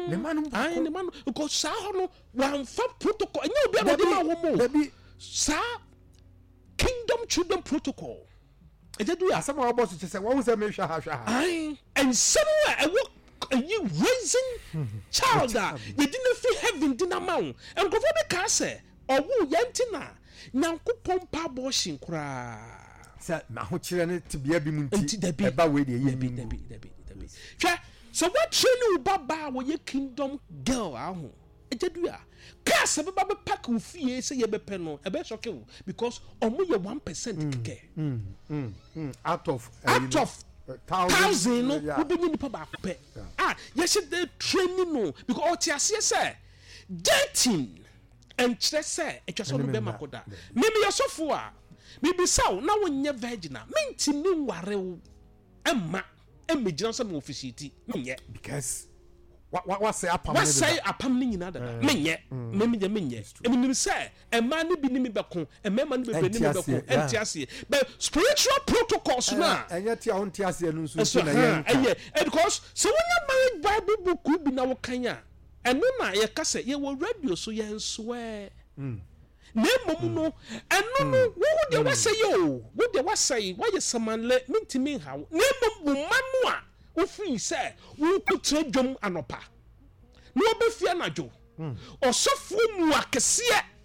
ne man because sa no one fa protocol enye obi abodi ma wo mo sa kingdom children protocol ejedu ya asema obo so chese won say me hwa and somewhere you raising child that you didn't feel heaven didn't amount and go for the case owu yantina nyankopon pa abortion kra sa na ho kire ne tibia bi munti eba we de ye bi hwa so what training baba wo ye kingdom girl aho ejedu ya case baba be pack wo fie say ye be pe no e be shock you because omo ye 1% kike out of 1,000 no we be ni pa ba pe you should the training no because o ti ase say dating and say e twa so no be makoda me yosofo a me bi saw na wonye virgin a mentimi nware emma emegina so me officiate menye because what say apam ni nyina dada menye menye eminim say emma ni bi ni me beko emma ni be ni me beko entiase but spiritual protocols na enye ti a won ti ase anu so na ye because so when your bible book bi na wo kan a eno na ye kase ye wo radio so ye nsoe nemom no eno no wo de wasay yo wo de wasay why samanle mintimi ha nemom wo manu a wo free say wo kutra dwom anopa no obefia najo osofo mu akese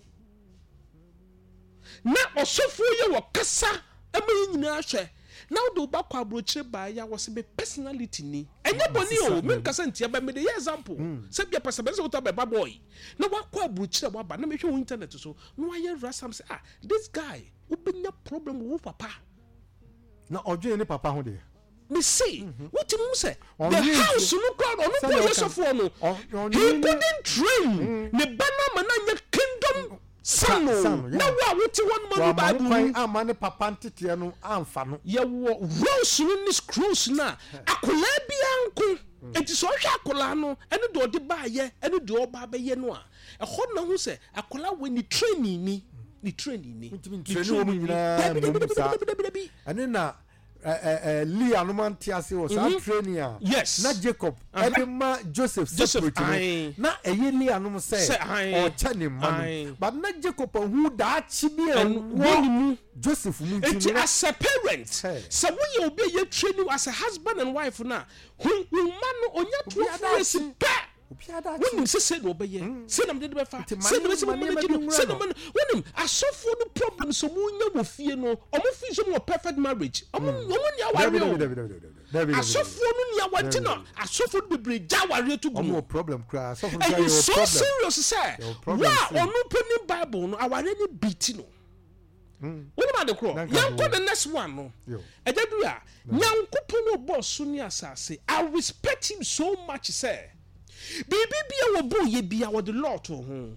na osofo ye wo kasa amayi nyina hwe now do ba kwa brochire ba ya wo se be personality ni enye boni o me kasa ntia ba me de example se bia person be se uta be boy na wa kwa brochire ba ba na me hwe internet so no aye rasam say this guy ubenya problem with papa na odwe ni papa ho de me say what you say the house no crowd on no boy so for no he couldn't train ne bana mananya kingdom Sano na wa wuti one man Bible amane papa ntete no amfa no ye wo rose ni screws na akola bia nko enti so hwa akola no ene de ode ba ye ene de oba ba ye no a ho na hu se akola we ni training ni training wo mu nyina ene na Leah no man tiase was training yes na Jacob edema Joseph separate na eye Leah no say o chane man but na Jacob who da chi bia mu Joseph mu nti as a parent so we obi ye training as a husband and wife na hu man no onya to face pa when say no be ye say na me de be fa say no say no man when asofo no problem so mu nya wo fie no omo fi so mo perfect marriage omo nya ware asofo no nya wati no asofo no be ja ware to go no problem cry asofo no you so serious say wa onu peni bible no aware ni beat no woni ma de kro yanko the next one no ejedu ya nyankopo no boss ni asase I respect him so much say bibi bia wo boye bia wo the lot ho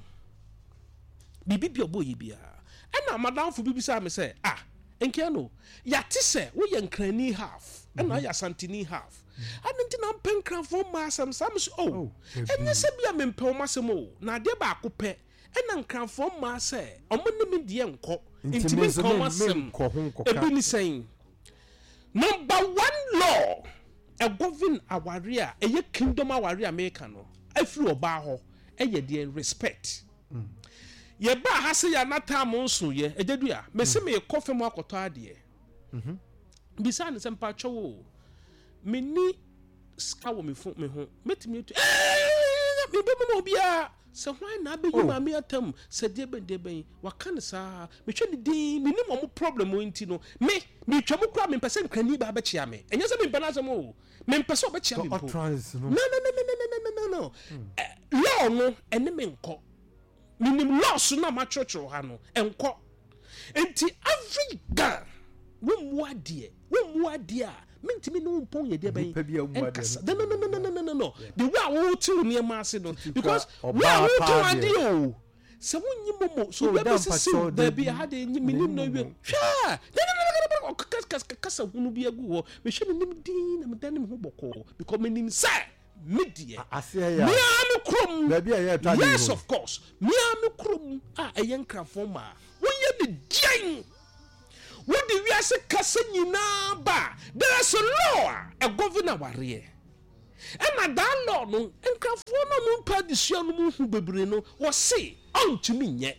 bibi bia boye bia ena madam fu bibi sa me say enke no ya ti se wo ye nkrani half ena ya santini half anenti na mpenkran fo ma sam so enye se bia me mpe o masem o na de ba akopɛ ena nkran fo ma se omo ne me de enko intimi ko masem ebi ni saying number 1 law a govern aware a eye kingdom aware America no afiri oba ho eye de respect ye ba ha se ya nata mo nso ye ejedu ya me se me kofe mo akoto ade bisa ne sempa chowo me ni ska wo me fun me ho metimi tu me be mo bia se hwan na be yima me atam se de ben waka ne sa me hwe ne din me ni mo problem o nti no me twam kura me pese nkrani ba chia me enye se me mpa na asem o me pese obechia me po no law no ene me nko minim laws na ma chocho ha no enko enti every guy wo mu ade a mentimi no mpon ye de ben no the way wo tu ni ma ase no because we are wo to ade o se wonyi momo so we be se there be had enyi minim no wie hwa kasa hunu bi agu ho me hwe minim din na me dan me ho boko because minim say media asia krom baby aye tadi yes of course me krom ayen krafo ma wo ye ne din wo di wiase kasa nyina ba there is a law a governor warrior ɛna that law no nkrafoɔ no mu mpa de sua no mu hu bebree no wɔse ɔntumi nyɛ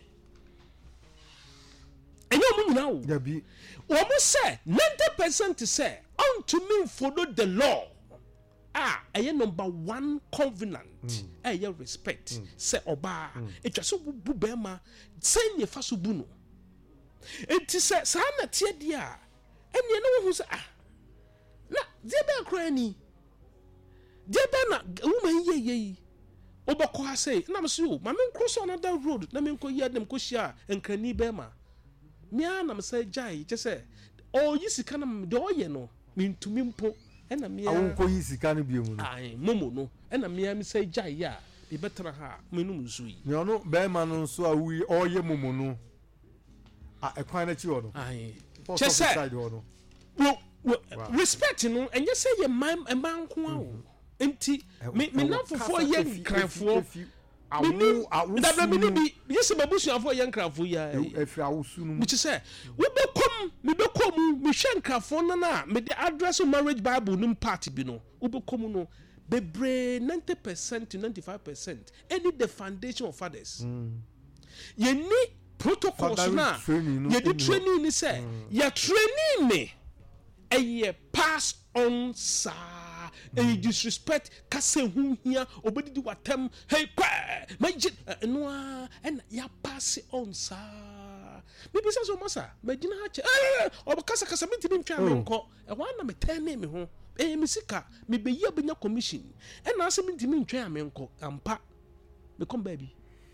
ɛnyɛ ɔmo nyinaa wo wɔn sɛ 90% sɛ ɔntumi follow the law ɛyɛ number 1 covenant ɛyɛ respect sɛ ɔbaa etwa so bu bɛrima sɛn yɛ fa so bu no enti sɛ saa na teɛ deɛ a ɛnneɛ na wɔn ho sɛ na deɛ bɛn akora ni deɛ bɛn na woman yɛ wobɛkɔ ha sɛ na so yo ma menkɔ so another road na menkɔ yi adam kɔ hyia nkrani bɛrima mea na mesɛ gyae kyɛ sɛ ɔyi sika na deɛ ɔyɛ no mentumi mpo ɛna mea awonko yi sika no bi mu no momo no ɛna mea mesɛ gyae a de bɛtara ha menum nso yi ne ɔno bɛrima no nso a wi ɔyɛ momo no ɛkwan n'akyi wɔ no kyɛ sɛ respect no ɛnyɛ sɛ yɛ mma nko a wo nti me namfofoɔ yɛ nkranfoɔ dabra bi yɛ sɛ babusuafoɔ yɛ nkranfoɔ yi mekyi sɛ mebɛkɔ mu mehwɛ nkranfoɔ no no a mede address marriage bible no part bi no wobɛkɔ mu no bebree 90% to 95% ɛne the foundation of fathers yɛni protocols na yɛde training ni sɛ yɛ training ne ɛyɛ pass on saa ɛyɛ disrespect kasa hu hia obedidi watam hey kwa magye noa ɛna yɛ pass on saa bibi sɛ so masa magina ha kyɛ ɔbɛkasa kasa mentimi ntwa me nkɔ ɛhɔ na metɛne me ho me sika mebeyi abenya commission ɛna asɛ mentimi ntwa me nkɔ ampa mekɔm baabi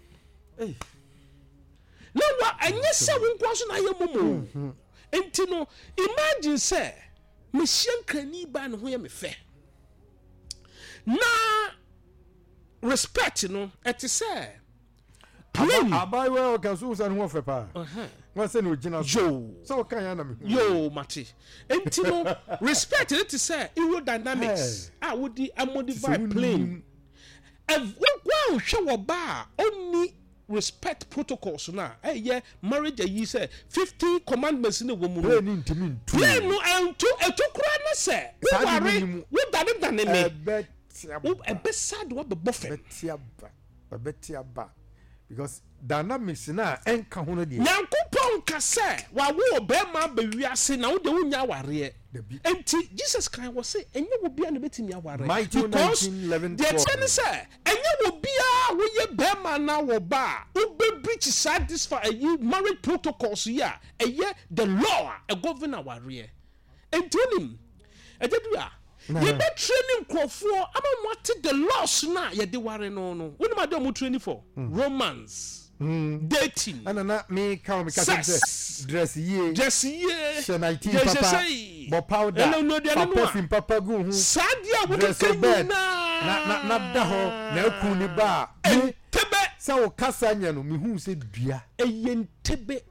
na wa ɛnyɛ sɛ wo nkwa so na yɛ momo enti no imagine sɛ mehyia nkrani ba ne ho yɛ me fɛ na respect no ɛte sɛ plain abayewa ɔka so sa ne ho fɛ paa wɔn sɛ ne ogyina so sɛ ɔka ya na me yo mate enti no respect ne te sɛ aerodynamics a wodi amodify plane wɔn hwɛ wɔ ba a ɔni respect protocols na ɛyɛ marriage ayi sɛ 50 commandments ne wɔ mu no plane no ɛnto ɛtokura ne sɛ woware wodane me ɛbɛsa de wabɛbɔ fam ɛbɛtiaba because dynamics na ɛnka ho no deɛ nyankopɔn ka sɛ wawo ɔbɛrima bɛwiase na wode wonya awareɛ enti Jesus kan wɔ sɛ ɛnyɛ wɔ bia na bɛtumi aware because deɛ kyɛ ne sɛ ɛnyɛ wɔ bia woyɛ bɛrima na wɔ ba a wobɛbreach saa marriage protocols yi a ɛyɛ the law a govern awareɛ enti wonim ɛgya du a yɛbɛtraining nkurɔfoɔ ama moate the laws na yɛde ware no wonim ade ɔmo training for romance dating na me ka sex dress yie hyɛ 19 papa bɔ powder papa fin papa gu ho saa deɛ a wode ka nyinaa na da hɔ na aku ne ba a ntebe sɛ wo kasa nyɛ no mehu sɛ dua ɛyɛ ntebe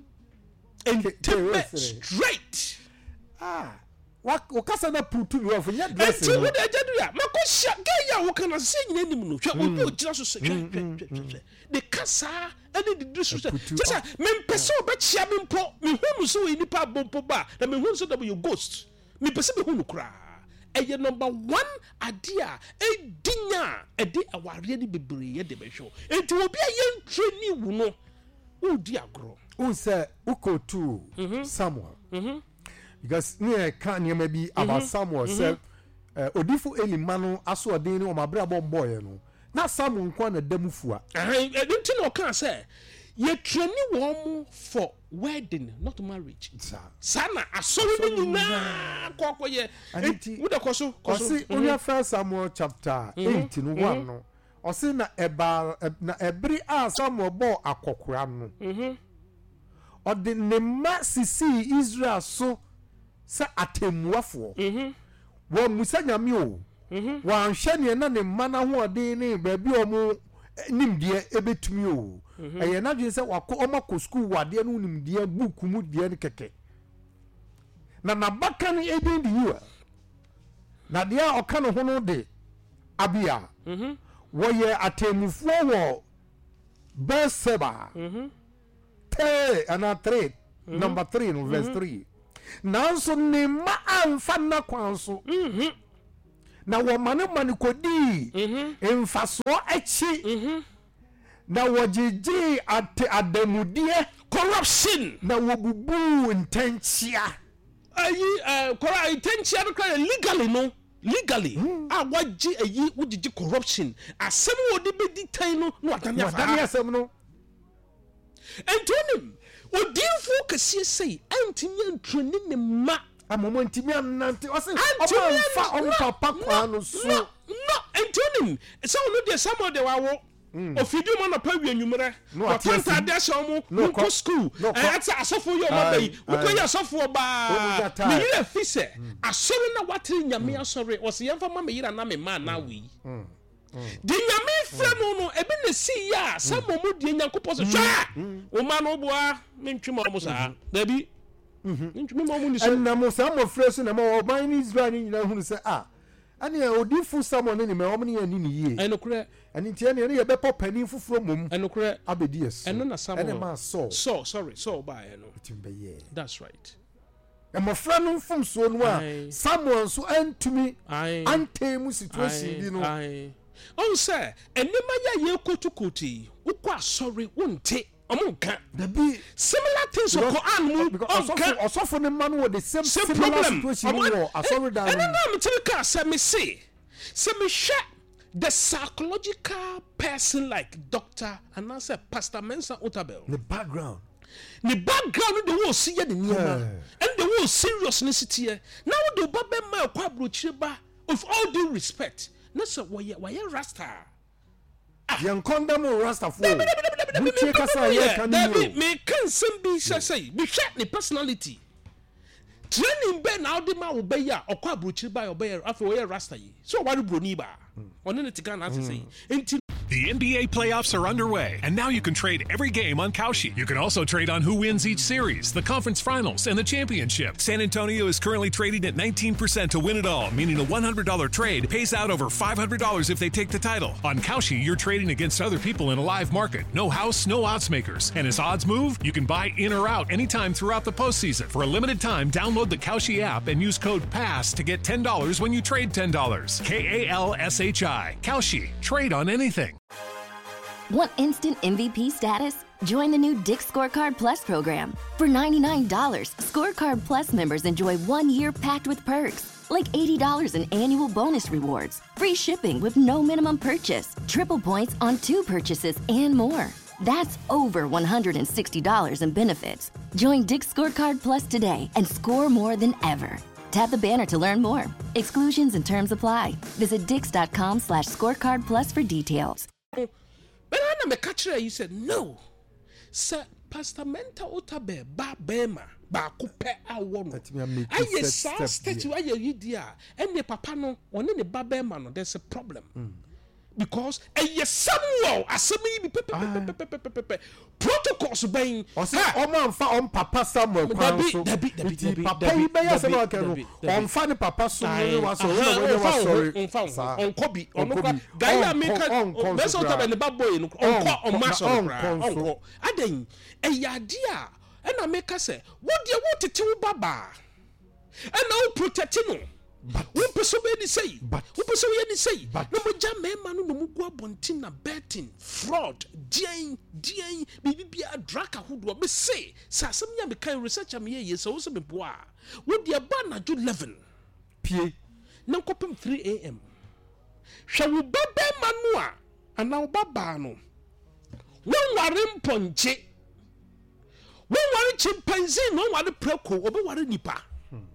straight wakasa na putu bi wafo nya dress no enti wo de agadu ya makɔhyia gaya wo kana sɛ nyina nim no hwɛ obi ogyina so sɛ hwɛ de kasa ɛne de dru so sɛ sɛ mempɛ sɛ wobɛkyia me mpo mehu no sɛ wɔyɛ nipa abɔmpo ba na mehu no sɛ da wɔyɛ ghost mempɛ sɛ mehu no koraa ɛyɛ number 1 ade a ɛdinya a ɛde awareɛ ne bebree yɛde bɛhwɛ enti obi a yɛntrɛ ni wu no wodi agorɔ wo sɛ wokɔtu Samuel because ne ka nneɛma bi about Samuel sɛ odifo Eli ma no aso ɔden ne ɔmabrɛ abɔ mbɔɔyɛ no na Samuel nkwa na damu fua ɛnti na ɔka sɛ yɛtrɛni wɔn mo for wedding not marriage saa na asɔre no nyinaa kɔkɔyɛ wode kɔ so ɔse onua 1 Samuel chapter 8 no 1 no ɔse na ɛbere a Samuel bɔɔ akɔkora no ɔde ne mma sisii Israel so sɛ atemmuafoɔ wɔn musa nyame o wɔanhwɛ neɛ na ne mma no ahoɔden ne baabi ɔmo nimdeɛ ɛbɛtumi o ɛyɛ n'adwene sɛ ɔmakɔ sukuu wɔ adeɛ no nimdeɛ buuku mu deɛ no kɛkɛ na n'abaka no ɛdin de yiwa na deɛ a ɔka ne ho no de Abia wɔyɛ atemmufoɔ wɔ Berseba 3 number 3 no verse 3 nanso ne ma amfa na kwan so na wɔmane kodi mfaso akyi na wɔgyegye adamudie corruption na wɔbubu ntankyia ntankyia no kra legally a wagye ayi wogyegye corruption asɛm wɔde bɛdi tan no na wadane asɛm no ɛntonim odinfo kɛseɛ sei antimi antrani ne ma amamo ntimi anante ɔse ɔmfa ɔmpapa kwa no so no ɛntonim sɛ ɔno deɛ Samuel de wawo ofidi mo na pa wi anwumre watanta de ahyɛ mo ko school ɛta asɔfo yɛ ɔma bayi wokɔ yɛ asɔfo ba me yira fi sɛ asɔre na watere nyame asɔre ɔse yɛmfa ma me yira na me ma na wi de nyame fra no ebi na si ya samo mu de nyankopɔ so hwa o ma no boa mentwema mo saa dabi mentwema mo ni so na mo samo fra so na mo ɔban ni Israel ni nyina hunu sɛ ani odifu Samuel ni me ɔmo ni ani ni yie ɛnokure ani tie ne ye bɛpɔ panin foforo mom ɛnokure abedi yes ɛno na Samuel ɛne ma Saul ba ɛno timbeye that's right ɛmɔfra no mfom so no a Samuel so antumi antemu situation bi no on say enema ya yekotukoti ukwa sorry wonte omonka similar things of Quran mu osofo ne man wo the same similar situation wo asori da no na me tika say me say me hwe the psychological person like Dr. and I say Pastor Mensa Otabil the background the wo see ye the niema and the wo seriousness tie now do ba be ma kwa brochire ba with all due respect no so why rasta yan condemn rasta for mutie kasa ye kan me kan sem bi say be hwɛ ne personality training be na odi ma wo be ya okwa brochiri ba obe afa wo ye rasta yi so wari broni ba one ne tika na say enti. The NBA playoffs are underway, and now you can trade every game on Kalshi. You can also trade on who wins each series, the conference finals, and the championship. San Antonio is currently trading at 19% to win it all, meaning a $100 trade pays out over $500 if they take the title. On Kalshi, you're trading against other people in a live market. No house, no odds makers. And as odds move, you can buy in or out anytime throughout the postseason. For a limited time, download the Kalshi app and use code PASS to get $10 when you trade $10. KALSHI. Kalshi. Trade on anything. Want instant MVP status? Join the new Dick's Scorecard Plus program. For $99, Scorecard Plus members enjoy 1 year packed with perks, like $80 in annual bonus rewards, free shipping with no minimum purchase, triple points on 2 purchases, and more. That's over $160 in benefits. Join Dick's Scorecard Plus today and score more than ever. Tap the banner to learn more. Exclusions and terms apply. Visit dix.com/scorecard plus for details. But I me catch you said no. Sir Pastor Menta Otabe ba bema ba kupe awono. Aye sa statue aye yidia. Ene papa no one ne ba bema no there's a problem. Because aye Samuel asemi bi protocols ben ose omamfa on papa Samuel kwan so papa yi be ya Samuel kanu onfa ne papa so no was so we was sorry onko bi onko gaya meka beso to be ne baboy no onko on maso onko aden eyade a na meka se wo de wo tete wo baba na wo protect no wo peso be ni sei wo peso ye ni sei no mo ja mema no mo go abontin na betting fraud dien bibia draka hodo be say sasem nya me kan research am ye so wo se me boa wo de ba na ju 11 pie na kopem 3 am hwe wo baba manu a ana wo baba no won ware mponche won ware chimpanzee no ware preko obe ware nipa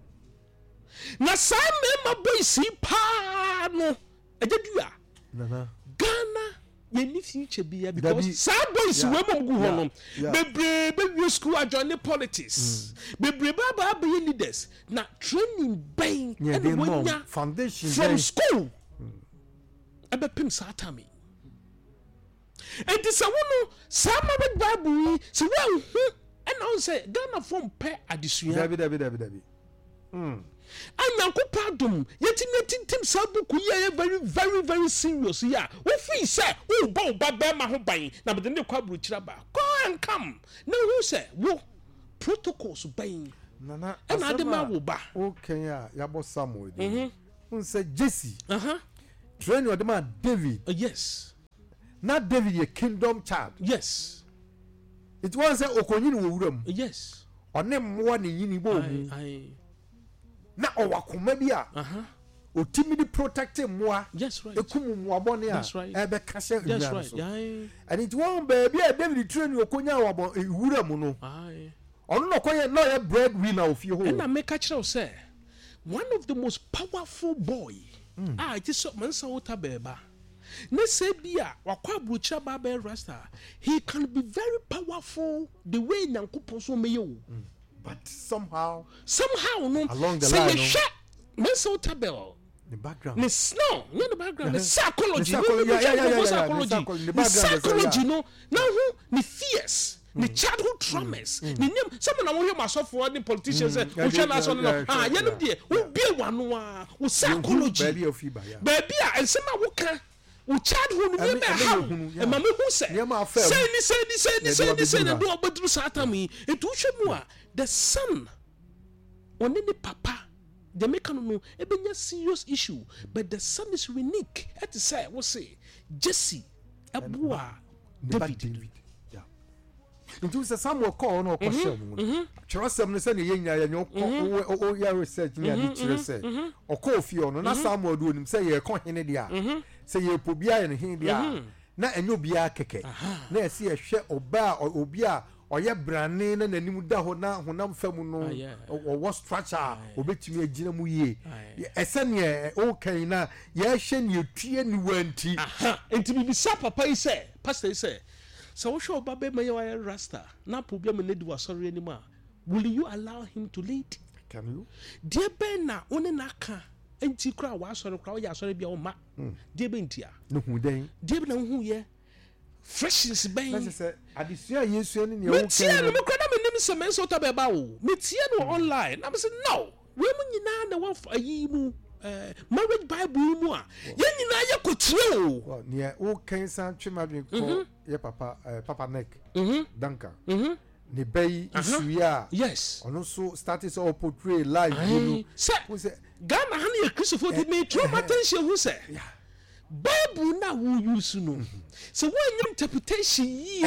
na saa mema boys pa no ejadua Ghana ye ni future bia because saa boys we mom gu ho no bebre school join politics bebre baba be leaders na training ben and wonya foundation from school ebe pim saa tami and this one saa ma be bible so we hu and on say Ghana form pe adisua dabi anyanko dum yetim sabuku ye very very very serious ya we feel say we ba ba ma ho ban na be ne kwa bruchira ba go and come na who say wo protocols ban nana and adema wo ba okay ya bo Samuel who said Jesse train your man David yes not David your kingdom child yes it was say okonyi ni wowuram yes one mmoa ne yini bo mu na owakoma bi a otimidi protect mmoa yes right ekumu mmoa bone a ebe kase that's right and it won baby David train okonya awabo wuram no ono no koye no ye breadwinner of your home and I make a chiro say one of the most powerful boy just so man so ta beba ne say bia wakwa brucha baba rasta he can be very powerful the way Nyankopon so meyo but somehow no along the line man so ta bel the background the snow the background the psychology no now who the fears the childhood traumas the name someone I want myself for the politicians say we shall not yenim dey we be wanu a psychology baby and some we can we childhood we be how e ma me hu say say do obedru satami etu hwemu a the son on the papa the mekano ebenya serious issue but the son is unique at say we say Jesse abua David nti se Samuel call no question kyerosem no se ne yenya yenyo o ya research ni ade kyerɛ se ɔkɔ ofie no na Samuel do onim se ye kɔ hene dia se ye pobia ye ne hene dia na enyo bia keke na ese ye hwɛ oba obi a ɔyɛ brane na nanim da ho na honam fam no ɔwɔ structure obetumi agina mu yie ɛsɛ ne o kan na ye hwɛ ne tue ni wanti enti bibi sa papa yi se pastor yi se so we show babe my rasta na problem ne di wasori anima will you allow him to lead can you dear ben na one na aka enti kra wa asori kra o ya asori bia o ma dear ben tia no hu den dear ben hu ye freshness ben na say adesua yesu ani ne o kan tia no kra na me nim se men so ta be ba o me tia no online na me say no we mu nyina na wa ayi mu marriage bible mu a ye nyina ye kotire o ne o kan san twema ko ye papa neck danka ne bay issue ya yes ono so started so portray live you say Ghana han ye Christopher di me trauma tension who say bible na wo use no so when your interpretation yi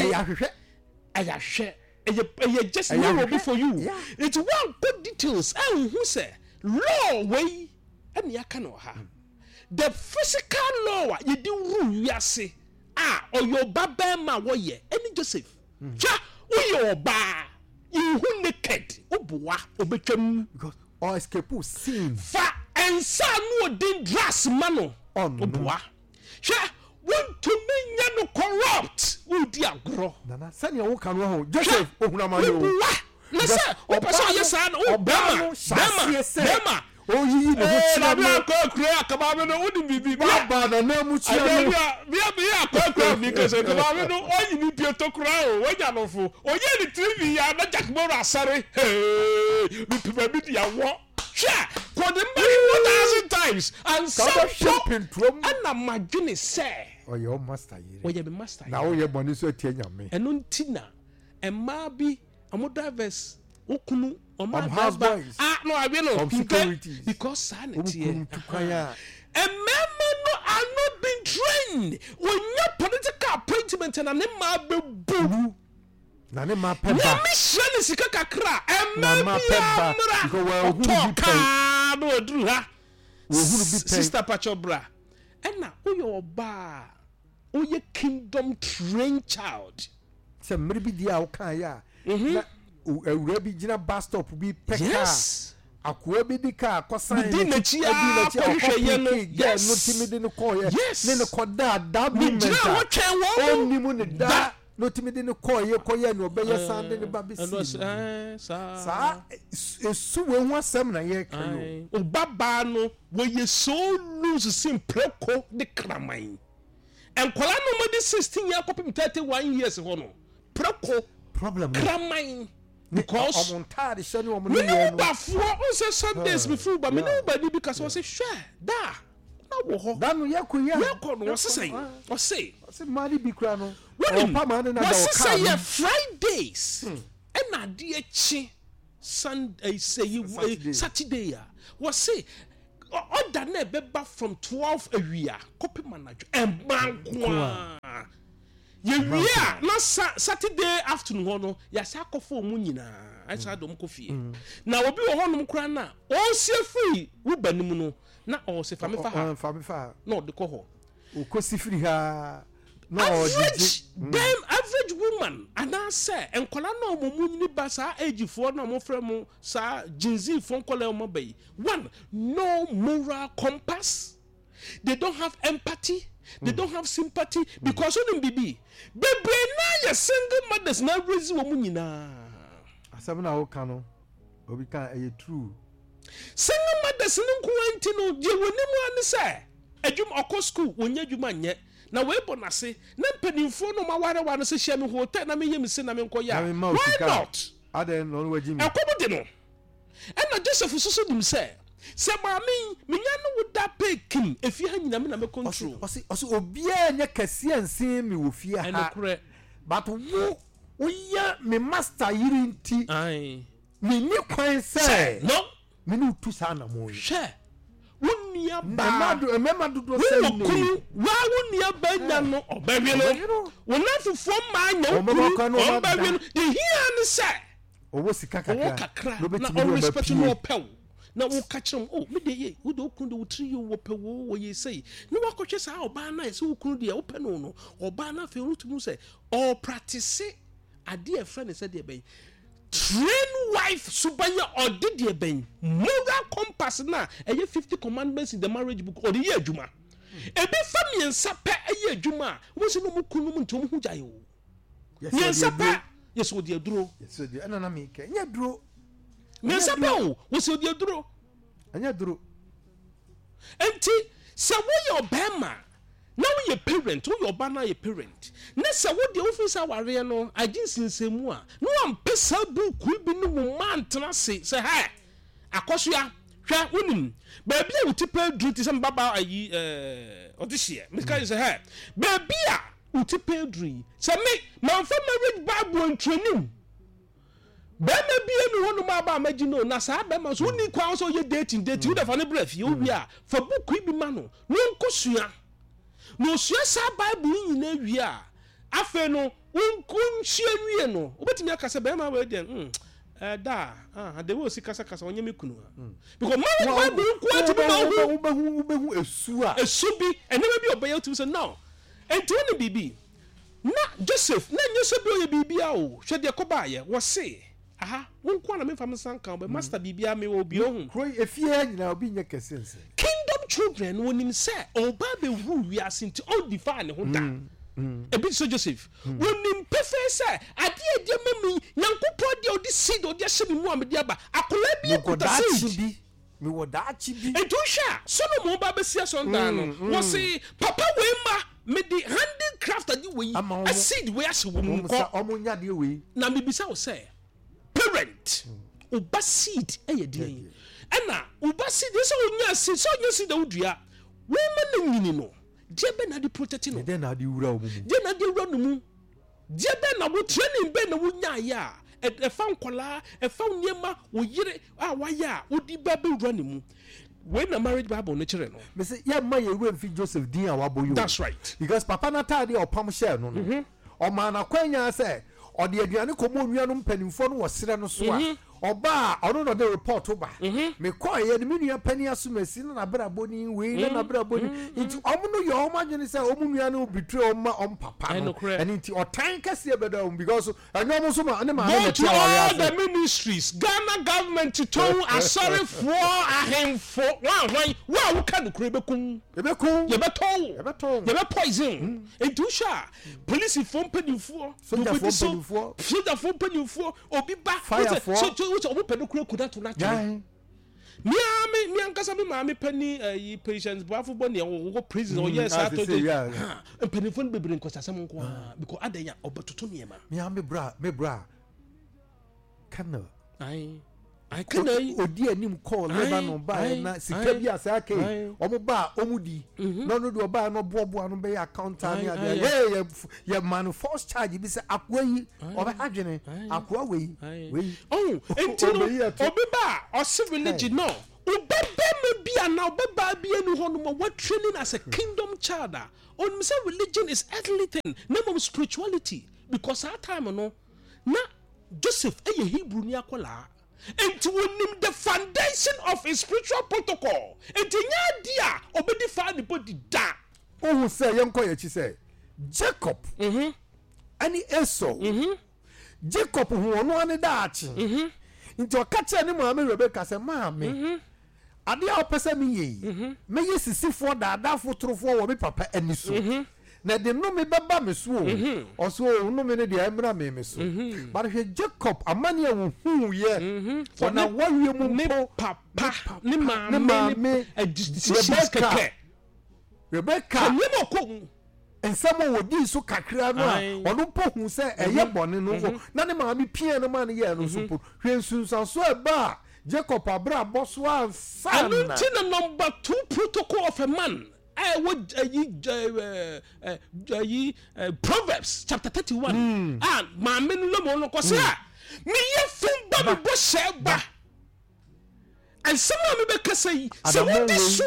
ayahwe just narrow before you it's one good details and who say law way and yakano ha the physical law you do rule you say or your baba ma wo ye any Joseph cha wo your ba you who naked oboa obetwam because or escape sin fa ensa no din dress mano oboa cha want to menya no corrupt wo di agro nana sani wo kan ho Joseph ohunama yo na say o person yes an bema oyi ne ho tia no akokura akaba no wodi bibi baba na na mu tia no bia akokura bi kase akaba no oyi ni pie tokura o wonya no fo oyi ni TV ya na Jack Moro asare bi pipa bi dia wo sha for the many 1,000 times and some and na madwene say oyi o master yire oyi be master na oyi boni so tie nyame eno ntina emma bi amo drivers okunu houseboys no I will know because sanity and member no are not being trained when your political appointment and an ma be boo na ne ma peba na mission is kakra na ma peba go well who be pay no odru ha who be pay sister pachobra and na oyo oba oye kingdom trained child se mri bi dia o kan ya na ewura bi gina bus stop bi peka akwa bi di ka kosan ni na chia hwehwe ye no yes no timide no call ye ne no koda da moment oni mu ne da no timide no call ye koye no obeye sande ne ba bi si sa esu we ho asem na ye kan o baba no we ye so lose simpleko de kraman enkola no mo di 16 year kopim 31 years ho no preko problem kraman because I'm tired of showing you we know before on say Sundays before but me know body because I say sure da na wo ho da no yakuya no say o say mali bi kra no pa man na da say Fridays and na de echi Sunday say Saturday ya we say order na beba from 12 awia copy manager embanko ye wia na Saturday afternoon ho no ya sa akofo mu nyina aisa dom kofie na obi wo honom kra na o sie free wo banim no na o se fami fa no de ko ho o ko si free ha no average woman and I say enkola na mo nyini ba sa age fo na mo frɛ mo sa jinzi fo nkola mo bay one no moral compass, they don't have empathy, they don't have sympathy because on bibi bebe na ya single mothers na raise wo nyina asem na wo ka no obi ka true single mothers nko anti no je woni mu an say adwum okọ school wonya adwuma nye na we bonase na mpanimfo no maware wa no se hia me hotel na me yem se na me nkoya why not aden no waji me akobo de no na Joseph susu dim se maami menya no woda pekin efi ha nyina me na me control osi obia nya kase ansen me wo fie ha but wo ya me master yiri nti ai me ni kwan se no me ni utu sa na mo hwe wunia ba emema do say ni wa wunia ba nya no obawie no wona fufu ma nya obawie no de hia ne se owo sika kakra no beti no respect no pew na wo ka kyerem me de ye wo de okunu de wo tri wo pewo wo ye sei no wakɔhwe sa oba na se okunu de wo pe no oba na fe rutumu se all practice ade e friend se de ben train wife subanya or did de ben moral compass na 50 commandments in the marriage book or the ye adwuma ebi fam yensa pe ye adwuma wo se no mu kunu mu ntom hu jaye o yensa pe yes wo de aduro yes de na me ke nya duro yensa pe o wo se de aduro anya duro enti se wo your bema na wo your parent wo your bana your parent na se wo de ofisa ware no agin sinsemu a no am pesa buku bi no mo mantena se ha akosua hwa unim ba bia wo tipa duty se mbaba ayi odihie meka se ha ba bia wo tipa duty se me manfa marriage bible ntranim ba na bia mi hono ma ba magi no na sa ba ma so ni kwa so ye dating wo da fa ne bref ye obi a fa buku bi ma no nkosua no sua sa bible nyina wi a afa no unkunchie wie no obetimi aka se ba ma we den da de wo si kasa onye mekunu because my bible nko ati ubehu esu bi ene bi obeya tu se no enti woni bibi na Joseph na nyeso bi oye bibi a o hwe de koba ye wo se wonko na me fam sanka be master bibi a me wo bi ohun kroi efie nyina obi nya kesense kingdom children wonim se oba be ru wi asinti all define ho da a bit so Joseph wonim pefe se ade de mami nyankopɔ de odi seed odi ahye me mu a me de aba akola bi ekuta seed me wodachi bi etusha Solomon ba be sia sonda no wo se papa we ma me di handicraft adi we a seed we ahye wo mu ko omunya de we na me bisa wo se parent uba seed eye de ana uba seed so onya seed so onya seed odua we ma na nyini no die be na di protect no die na di wura omu die na di wura no mu die be na wo training be na wo nya ya e fa nkola e fa niema wo yire a wa ya odi ba be wura ne mu when na marriage bible no kire no me say ya ma ye wura fi Joseph din a wabo you that's right because papa na tade opam share no no o ma na kwanya say o de aduane komo nua no mpanimfo no wo sere no so a oba ono no de report oba me call ye ni nua pani asumasi na brabo ni we na brabo ni nti omo no yo omo adwene say omo nua no betray omo papa no and nti otan kase beda because enyo omo so ma ne ma na tia all the ministries Ghana government to asori for ahemfo wa wo ka no kure bekun ye be poison entusha police for mpanimfo soldier for mpanimfo obi ba which omo penu kure kuda to na tire mi ankasa mi ma mi pani yi patients boafo bo ne wo prison o yes ato de penifon bebre nkosasem nko because adanya obatoto niema me bra kana I kana odi anim call Lebanon ba na sika bi asake omo ba omudi no do ba no bobo no be account ani ade ye man force charge bi se akwa yi oba adwene akwa we oh entino obi ba o religion no ubebe bema bia na obeba bia ni hono mo what training as a kingdom child. On say religion is earthly thing, name of spirituality because that time no na Joseph eye Hebrew ni akola. And to him the foundation of his spiritual protocol. And nya dia obedi fa the body da. Oh say yanko ye chi say Jacob. Ani Esau. Jacob who ono ani da achi. Nti o ka che ni maame Rebecca say maame. Ade a opese me yi. Me ye sisifo da fotrofo wo me papa ani so. Na de no me beba me so o so no me ne de emra me so but he Jacob amani hu ye na wawie mu me papa ni maame Rebecca ni mo ko ensamo wodi so kakra no a ono po hu se eye bone no na ne maame pia no man ye no so po hwensunsan so eba Jacob abra boso ansa na number 2 protocol of a man. Proverbs chapter 31 and my men lomo no ko say me ye fun ba me bo sheba and someone me be kasa so what this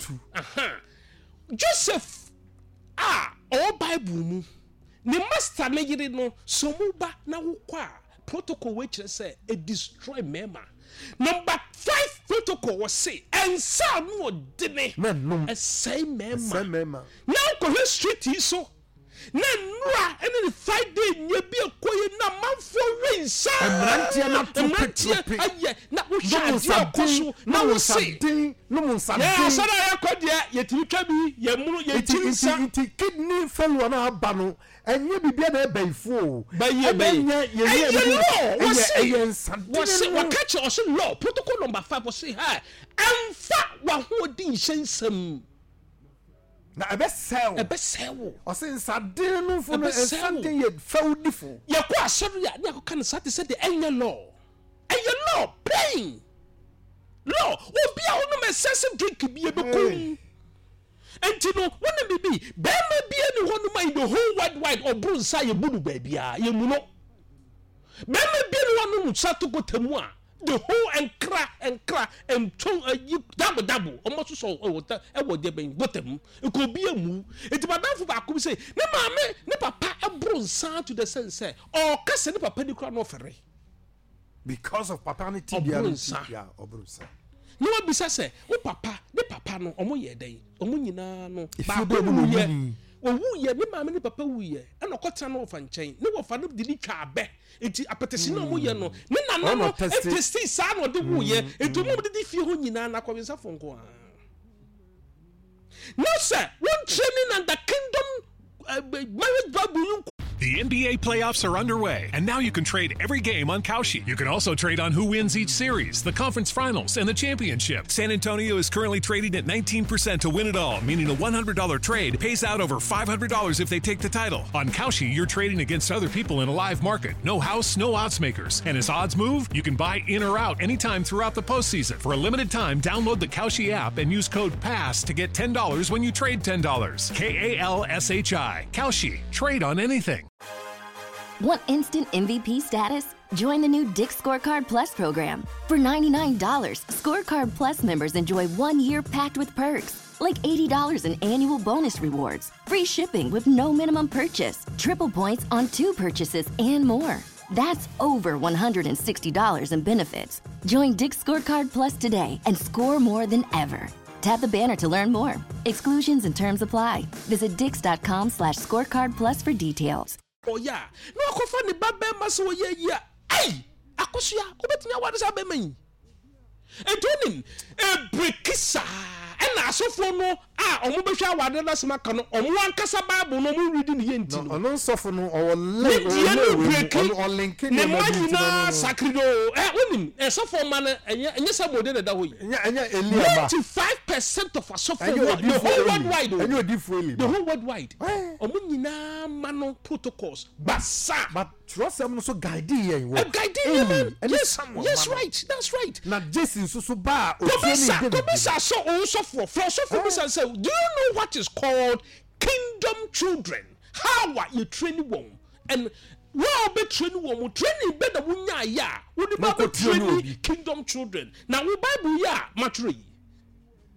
Joseph all Bible mu ni master na yire no so mu ba na wo kwa protocol we kire say e destroy mema. Number 5 protocol was say and some no dene a same mema now ko street so na nura any 5 day nya bi akoye na manfo rensa emrantia na tupi aye na wo shadi akoso na wo say no mun sadin ya sada ya kodia ye tiri bi ye munu ye tinsa iti kidney failure na aba no enye bibia na ebaifo enye ye catch us law protocol number 5 was say ha amfa wa ho di nsensem na ebesel o say sadin no fo no something ye faudifo ye ko asori ya na ko kan sati say the enye law plain law obi a no excessive drink bi e be kum enti no wona bibi bema bia ni hono mai the whole wide or brunsa ye budu ba bia ye mu no bema bia ni hono mu sato gotamu a the whole enkra enton double almost so e wo de ben gotamu e ko bia mu enti badanfo ba ko say ne maame ne papa e brunsa to the sense or kase ne papa ni kra no fere because of paternity bia brunsa no one bisa say o papa no omo ye den omo nyina no ba wo ye me maame ne papa wu ye e no kota no fa nchen ne wo fa no de ni twa abe enti apetesi no omo ye no ne nana no testi sa no de wu ye enti mo de fie ho nyina na kwa nsa fonko no sir one training and the kingdom marriage Bible. The NBA playoffs are underway, and now you can trade every game on Kalshi. You can also trade on who wins each series, the conference finals, and the championship. San Antonio is currently trading at 19% to win it all, meaning a $100 trade pays out over $500 if they take the title. On Kalshi, you're trading against other people in a live market. No house, no odds makers. And as odds move, you can buy in or out anytime throughout the postseason. For a limited time, download the Kalshi app and use code PASS to get $10 when you trade $10. KALSHI. Kalshi. Trade on anything. Want instant MVP status? Join the new Dick's Scorecard Plus program. For $99, Scorecard Plus members enjoy 1 year packed with perks, like $80 in annual bonus rewards, free shipping with no minimum purchase, triple points on 2 purchases, and more. That's over $160 in benefits. Join Dick's Scorecard Plus today and score more than ever. Tap the banner to learn more. Exclusions and terms apply. Visit dix.com/scorecard plus for details. Oh yeah, no akofa ni babbe maso ye ya. Ai, akosia, obetinya wade sa be man. Etonim, ebrekisa. Na asofo no omo behwa wade na sema ka no omo ankasa Bible no mo reading ye nti no ono nsofo no o link ne ma sakrido onim esofo ma no enye sa mode da ho yi enye Eliaba 95% of asofo the whole worldwide enye odifo Eliaba the whole worldwide omo nyina ma no protocols basa but trustem no so guide ye wo guide ye man yes right that's right na Jason so ba o komisa so o sofo for say, do you know what is called kingdom children? How are you training one? And where be training one? Training better wunya ya. We the Bible training kingdom children. Now we Bible ya matri.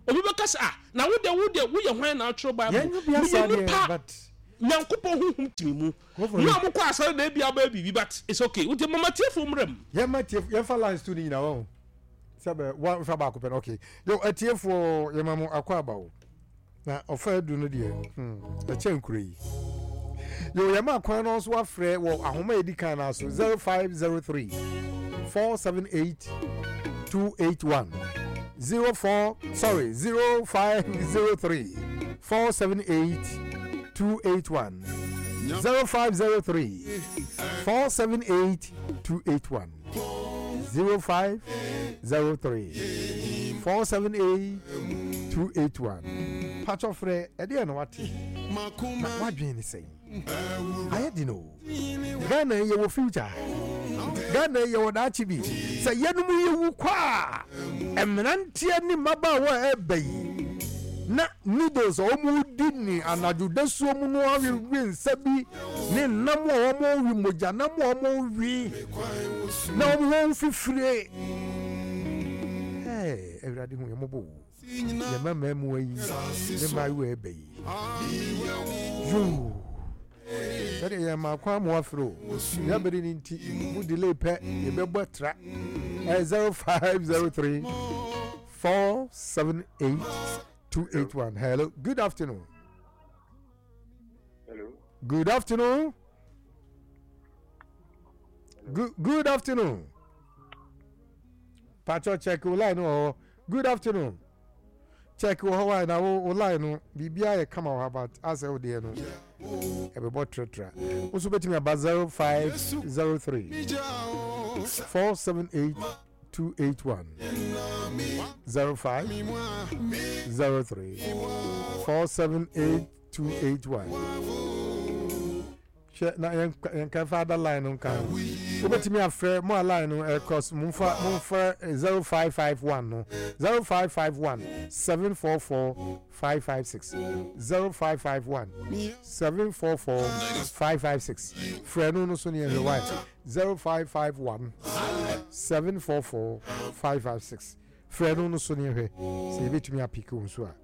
obi bekasa na wo ye hwan na atro Bible but nyankopɔn honhom timi mu no amukɔ asare na bia ba bibi but it's okay wo de mama tiefo mrem ye fa lines to ni na wo sabe wa fa ba ko pen okay yo atiefo ye mamu akwa bawo na ofa du no de e chenkure yi yo ye ma kwan no so afrɛ wo ahoma edikan na so 0503 478 281 0503 478 281 0503 478 281 0503 478 281 Pacho Frey ede na wati na wadwen ni sei aye di no Ghana ye wo future Ghana ye wo da chibi se yenum ye wu kwa emnantie ni mabawa ebeyi na noodles omu dini anaju desu omu no awi nsabi ni namu omu wi moja namu omu wi na omu fifire everybody hu yemobo ye mama mu yi ne ma wi ebeyi yo Dari ya makwa mu afro ya beri ni nti mu delay pe ye bebo tra 0503 478 281. Hello. Good afternoon. Hello. Good afternoon. Good afternoon. Pacho check line or good afternoon. Check Hawaii now line bibia e come about as e dey no. Everybody tra. Also bet me about 0503 478 281 05 03 478 281 na yan kan father line on kan obetimi afre mo line no cost mo fa 0551 no 0551 744 556 0551 744 556 freno no so ne e white 0551 744 556 freno no so ne e se betimi apiko nso a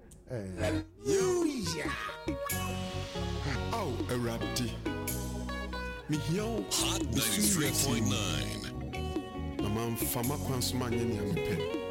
eradi Hot 93.9. Mama mfama kwa nsoma nye ni ampe.